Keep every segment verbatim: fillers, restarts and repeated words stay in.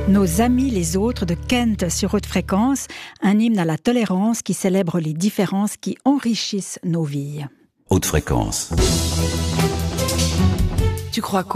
Nos amis les autres de Kent sur Haute Fréquence, un hymne à la tolérance qui célèbre les différences qui enrichissent nos vies. Haute Fréquence. Tu crois quoi ?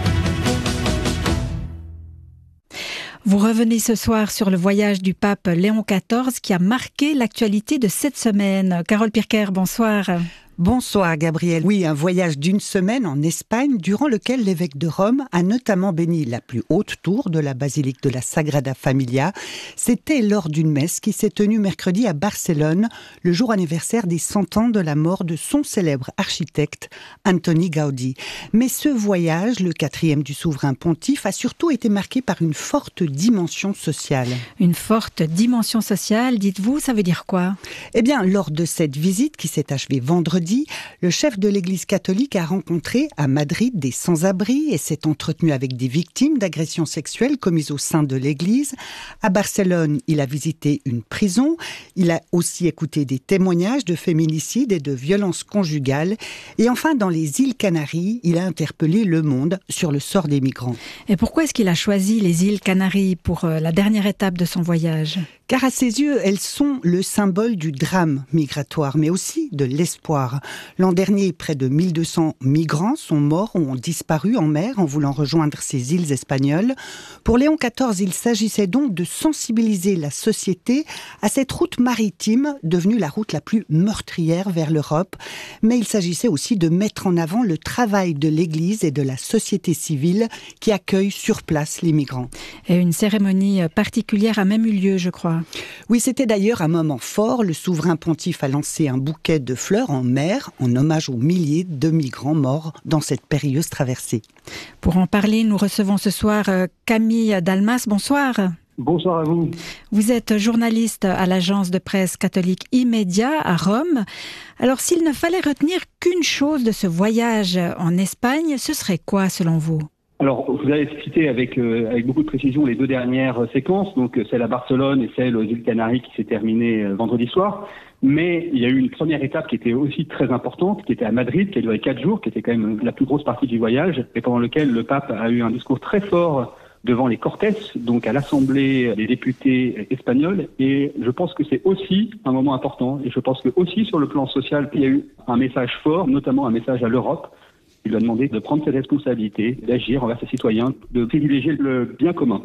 Vous revenez ce soir sur le voyage du pape Léon quatorze qui a marqué l'actualité de cette semaine. Carole Pirker, bonsoir. Bonsoir Gabriel. Oui, un voyage d'une semaine en Espagne durant lequel l'évêque de Rome a notamment béni la plus haute tour de la basilique de la Sagrada Familia. C'était lors d'une messe qui s'est tenue mercredi à Barcelone, le jour anniversaire des cent ans de la mort de son célèbre architecte Antoni Gaudí. Mais ce voyage, le quatrième du souverain pontife, a surtout été marqué par une forte dimension sociale. Une forte dimension sociale, dites-vous, ça veut dire quoi ? Eh bien, lors de cette visite qui s'est achevée vendredi, le chef de l'Église catholique a rencontré à Madrid des sans-abri et s'est entretenu avec des victimes d'agressions sexuelles commises au sein de l'Église. À Barcelone, il a visité une prison. Il a aussi écouté des témoignages de féminicides et de violences conjugales. Et enfin, dans les îles Canaries, il a interpellé le monde sur le sort des migrants. Et pourquoi est-ce qu'il a choisi les îles Canaries pour la dernière étape de son voyage ? Car à ses yeux, elles sont le symbole du drame migratoire, mais aussi de l'espoir. L'an dernier, près de mille deux cents migrants sont morts ou ont disparu en mer en voulant rejoindre ces îles espagnoles. Pour Léon quatorze, il s'agissait donc de sensibiliser la société à cette route maritime devenue la route la plus meurtrière vers l'Europe. Mais il s'agissait aussi de mettre en avant le travail de l'Église et de la société civile qui accueille sur place les migrants. Et une cérémonie particulière a même eu lieu, je crois. Oui, c'était d'ailleurs un moment fort. Le souverain pontife a lancé un bouquet de fleurs en mer en hommage aux milliers de migrants morts dans cette périlleuse traversée. Pour en parler, nous recevons ce soir Camille Dalmas. Bonsoir. Bonsoir à vous. Vous êtes journaliste à l'agence de presse catholique Immédiat à Rome. Alors, s'il ne fallait retenir qu'une chose de ce voyage en Espagne, ce serait quoi selon vous ? Alors, vous avez cité avec, euh, avec beaucoup de précision les deux dernières séquences, donc celle à Barcelone et celle aux îles Canaries qui s'est terminée euh, vendredi soir. Mais il y a eu une première étape qui était aussi très importante, qui était à Madrid, qui a duré quatre jours, qui était quand même la plus grosse partie du voyage, et pendant lequel le pape a eu un discours très fort devant les Cortes, donc à l'Assemblée des députés espagnols. Et je pense que c'est aussi un moment important. Et je pense que aussi sur le plan social, il y a eu un message fort, notamment un message à l'Europe. Il lui a demandé de prendre ses responsabilités, d'agir envers ses citoyens, de privilégier le bien commun.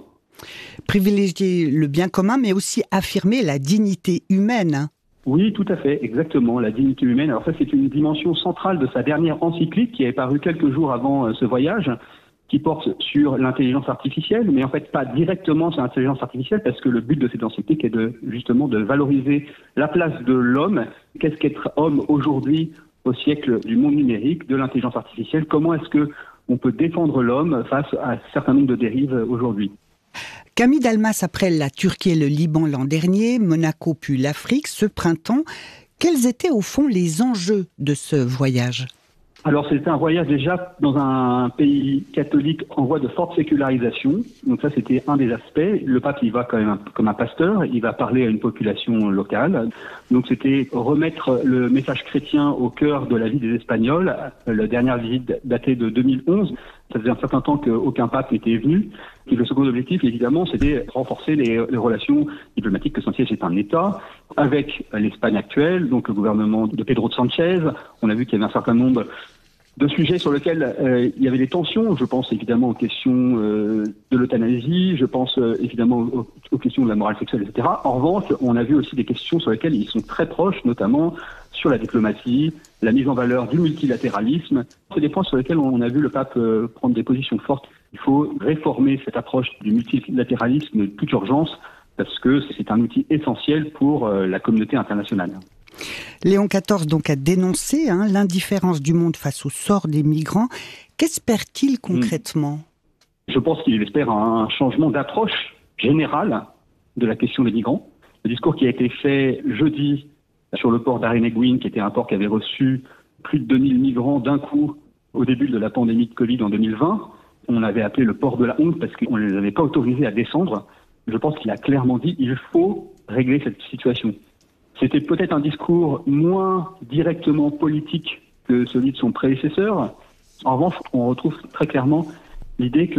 Privilégier le bien commun, mais aussi affirmer la dignité humaine. Oui, tout à fait, exactement, la dignité humaine. Alors ça, c'est une dimension centrale de sa dernière encyclique qui est parue quelques jours avant ce voyage, qui porte sur l'intelligence artificielle, mais en fait pas directement sur l'intelligence artificielle, parce que le but de cette encyclique est de, justement de valoriser la place de l'homme. Qu'est-ce qu'être homme aujourd'hui au siècle du monde numérique, de l'intelligence artificielle? Comment est-ce que on peut défendre l'homme face à un certain nombre de dérives aujourd'hui? Camille Dalmas, après la Turquie et le Liban l'an dernier, Monaco puis l'Afrique, ce printemps, quels étaient au fond les enjeux de ce voyage ? Alors c'était un voyage déjà dans un pays catholique en voie de forte sécularisation. Donc ça c'était un des aspects. Le pape il va quand même comme un pasteur, il va parler à une population locale. Donc c'était remettre le message chrétien au cœur de la vie des Espagnols. La dernière visite datée de deux mille onze. Ça faisait un certain temps qu'aucun pape n'était venu. Et le second objectif, évidemment, c'était renforcer les, les relations diplomatiques, que Saint-Siège est un État, avec l'Espagne actuelle, donc le gouvernement de Pedro Sánchez. On a vu qu'il y avait un certain nombre de sujets sur lesquels euh, il y avait des tensions. Je pense évidemment aux questions euh, de l'euthanasie, je pense euh, évidemment aux, aux questions de la morale sexuelle, et cetera. En revanche, on a vu aussi des questions sur lesquelles ils sont très proches, notamment sur la diplomatie, la mise en valeur du multilatéralisme. C'est des points sur lesquels on a vu le pape euh, prendre des positions fortes. Il faut réformer cette approche du multilatéralisme de toute urgence, parce que c'est un outil essentiel pour euh, la communauté internationale. Léon quatorze donc a dénoncé hein, l'indifférence du monde face au sort des migrants. Qu'espère-t-il concrètement ? Je pense qu'il espère un changement d'approche générale de la question des migrants. Le discours qui a été fait jeudi sur le port d'Areneguín, qui était un port qui avait reçu plus de deux mille migrants d'un coup au début de la pandémie de Covid en deux mille vingt. On l'avait appelé le port de la honte parce qu'on ne les avait pas autorisés à descendre. Je pense qu'il a clairement dit qu'il faut régler cette situation. C'était peut-être un discours moins directement politique que celui de son prédécesseur. En revanche, on retrouve très clairement l'idée que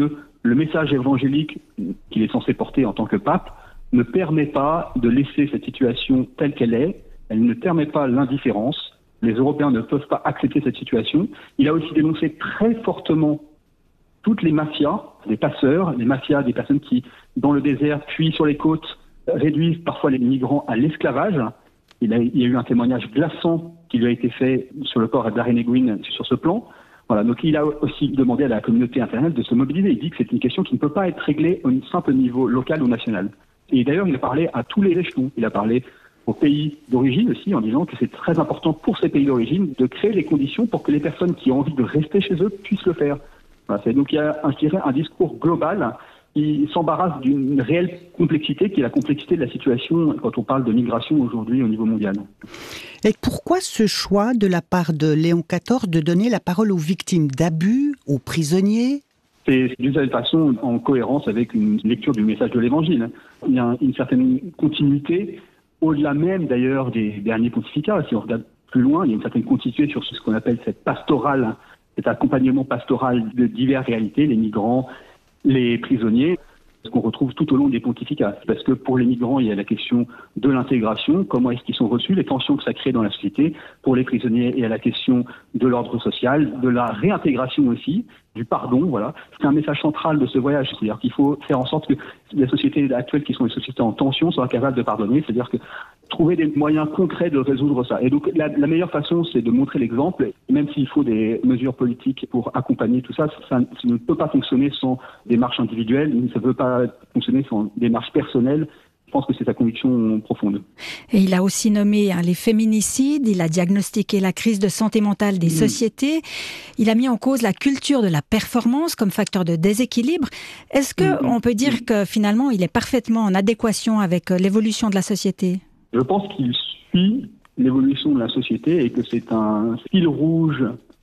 le message évangélique qu'il est censé porter en tant que pape ne permet pas de laisser cette situation telle qu'elle est. Elle ne permet pas l'indifférence. Les Européens ne peuvent pas accepter cette situation. Il a aussi dénoncé très fortement toutes les mafias, des passeurs, les mafias des personnes qui, dans le désert, puis sur les côtes, réduisent parfois les migrants à l'esclavage. Il, a, il y a eu un témoignage glaçant qui lui a été fait sur le port d'Arenegouin sur ce plan. Voilà, donc il a aussi demandé à la communauté internationale de se mobiliser. Il dit que c'est une question qui ne peut pas être réglée au simple niveau local ou national. Et d'ailleurs, il a parlé à tous les échelons. Il a parlé aux pays d'origine aussi, en disant que c'est très important pour ces pays d'origine de créer les conditions pour que les personnes qui ont envie de rester chez eux puissent le faire. Voilà, c'est, donc il y a, je dirais, un discours global qui s'embarrasse d'une réelle complexité, qui est la complexité de la situation quand on parle de migration aujourd'hui au niveau mondial. Et pourquoi ce choix de la part de Léon quatorze de donner la parole aux victimes d'abus, aux prisonniers ? C'est d'une certaine façon en cohérence avec une lecture du message de l'Évangile. Il y a une certaine continuité, au-delà même d'ailleurs des derniers pontificats. Si on regarde plus loin, il y a une certaine continuité sur ce qu'on appelle cette pastorale, cet accompagnement pastoral de diverses réalités, les migrants, les prisonniers, ce qu'on retrouve tout au long des pontificats. Parce que pour les migrants, il y a la question de l'intégration, comment est-ce qu'ils sont reçus, les tensions que ça crée dans la société. Pour les prisonniers, il y a la question de l'ordre social, de la réintégration aussi, du pardon, voilà. C'est un message central de ce voyage, c'est-à-dire qu'il faut faire en sorte que les sociétés actuelles qui sont des sociétés en tension soient capables de pardonner, c'est-à-dire que trouver des moyens concrets de résoudre ça. Et donc la, la meilleure façon, c'est de montrer l'exemple, même s'il faut des mesures politiques pour accompagner tout ça, ça, ça ne peut pas fonctionner sans démarche individuelle, ça ne peut pas fonctionner sans démarche personnelle. Je pense que c'est sa conviction profonde. Et il a aussi nommé hein, les féminicides, il a diagnostiqué la crise de santé mentale des mmh. sociétés, il a mis en cause la culture de la performance comme facteur de déséquilibre. Est-ce qu'on mmh. peut dire mmh. que finalement il est parfaitement en adéquation avec l'évolution de la société ? Je pense qu'il suit l'évolution de la société et que c'est un fil rouge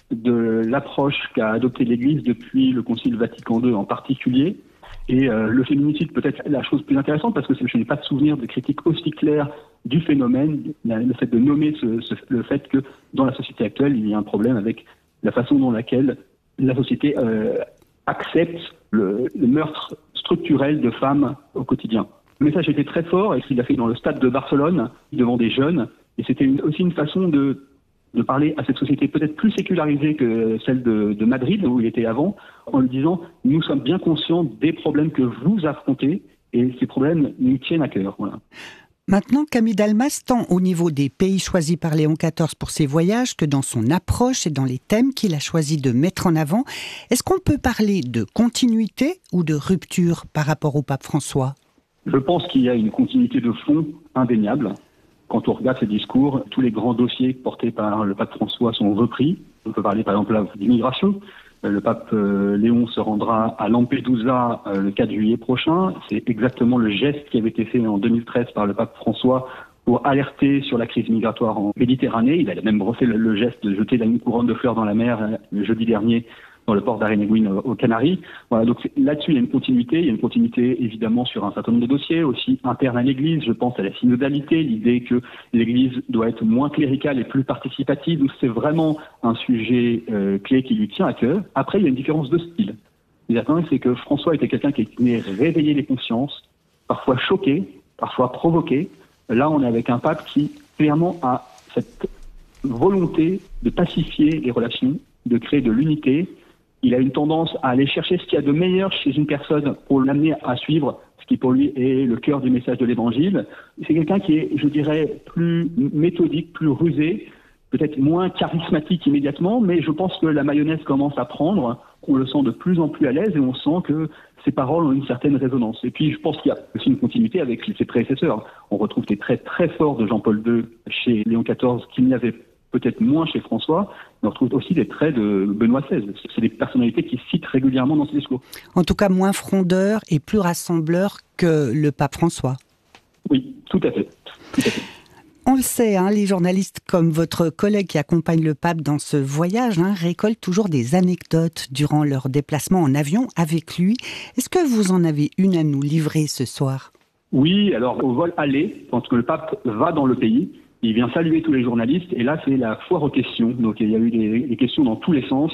de l'approche qu'a adoptée l'Église depuis le Concile Vatican deux en particulier. Et euh, le féminicide peut être la chose plus intéressante parce que je n'ai pas de souvenir de critique aussi claire du phénomène, le fait de nommer ce, ce, le fait que dans la société actuelle, il y a un problème avec la façon dont laquelle la société euh, accepte le, le meurtre structurel de femmes au quotidien. Le message était très fort et ce qu'il a fait dans le stade de Barcelone, devant des jeunes, et c'était une, aussi une façon de de parler à cette société peut-être plus sécularisée que celle de, de Madrid, où il était avant, en lui disant « Nous sommes bien conscients des problèmes que vous affrontez et ces problèmes nous tiennent à cœur. » Voilà. Maintenant, Camille Dalmas, tant au niveau des pays choisis par Léon quatorze pour ses voyages que dans son approche et dans les thèmes qu'il a choisi de mettre en avant, est-ce qu'on peut parler de continuité ou de rupture par rapport au pape François ? Je pense qu'il y a une continuité de fond indéniable. Quand on regarde ces discours, tous les grands dossiers portés par le pape François sont repris. On peut parler par exemple d'immigration. Le pape euh, Léon se rendra à Lampedusa euh, le quatre juillet prochain. C'est exactement le geste qui avait été fait en deux mille treize par le pape François pour alerter sur la crise migratoire en Méditerranée. Il a même refait le, le geste de jeter une couronne de fleurs dans la mer euh, le jeudi dernier dans le port d'Arenegouin aux Canaries. Voilà, donc là-dessus, il y a une continuité. Il y a une continuité, évidemment, sur un certain nombre de dossiers, aussi internes à l'Église. Je pense à la synodalité, l'idée que l'Église doit être moins cléricale et plus participative. Donc c'est vraiment un sujet euh, clé qui lui tient à cœur. Après, il y a une différence de style. L'examen, c'est que François était quelqu'un qui venait réveiller les consciences, parfois choquer, parfois provoquer. Là, on est avec un pape qui, clairement, a cette volonté de pacifier les relations, de créer de l'unité. Il a une tendance à aller chercher ce qu'il y a de meilleur chez une personne pour l'amener à suivre ce qui pour lui est le cœur du message de l'Évangile. C'est quelqu'un qui est, je dirais, plus méthodique, plus rusé, peut-être moins charismatique immédiatement, mais je pense que la mayonnaise commence à prendre, on le sent de plus en plus à l'aise et on sent que ses paroles ont une certaine résonance. Et puis je pense qu'il y a aussi une continuité avec ses prédécesseurs. On retrouve des traits très forts de Jean-Paul deux chez Léon quatorze qu'il n'y avait peut-être moins chez François, mais on retrouve aussi des traits de Benoît seize. C'est des personnalités qui citent régulièrement dans ses discours. En tout cas, moins frondeur et plus rassembleur que le pape François. Oui, tout à fait. Tout à fait. On le sait, hein, les journalistes comme votre collègue qui accompagne le pape dans ce voyage hein, récoltent toujours des anecdotes durant leur déplacement en avion avec lui. Est-ce que vous en avez une à nous livrer ce soir ? Oui, alors au vol aller, quand le pape va dans le pays, il vient saluer tous les journalistes et là c'est la foire aux questions. Donc il y a eu des, des questions dans tous les sens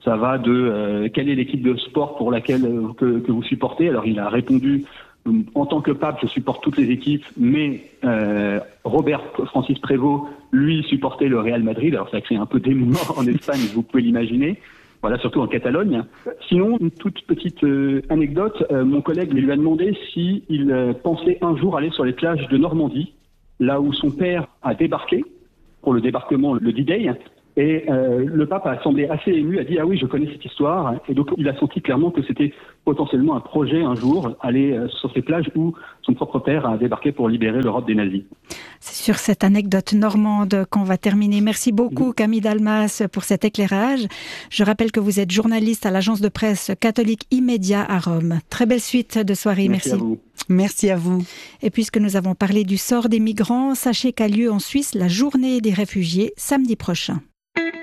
Ça va de euh, quelle est l'équipe de sport pour laquelle euh, que, que vous supportez. Alors il a répondu, en tant que pape, je supporte toutes les équipes, mais euh, Robert Francis Prévost, lui, supportait le Real Madrid. Alors ça a créé un peu d'émoi en Espagne, vous pouvez l'imaginer. Voilà, surtout en Catalogne. Sinon, une toute petite euh, anecdote, euh, mon collègue lui a demandé s'il euh, pensait un jour aller sur les plages de Normandie, là où son père a débarqué pour le débarquement, le D-Day. Et euh, le pape a semblé assez ému, a dit « Ah oui, je connais cette histoire ». Et donc, il a senti clairement que c'était potentiellement un projet un jour, aller euh, sur ces plages où son propre père a débarqué pour libérer l'Europe des nazis. C'est sur cette anecdote normande qu'on va terminer. Merci beaucoup, mmh. Camille Dalmas, pour cet éclairage. Je rappelle que vous êtes journaliste à l'agence de presse catholique Immédiat à Rome. Très belle suite de soirée. Merci. Merci. À vous. Merci à vous. Et puisque nous avons parlé du sort des migrants, sachez qu'a lieu en Suisse la journée des réfugiés samedi prochain.